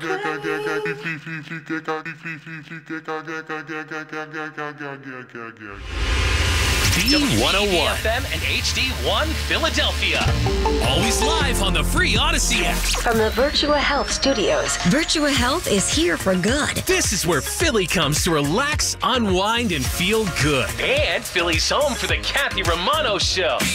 B101 FM and HD1 Philadelphia. Always live on the free Odyssey app. From the Virtua Health Studios, Virtua Health is here for good. This is where Philly comes to relax, unwind, and feel good. And Philly's home for the Kathy Romano Show.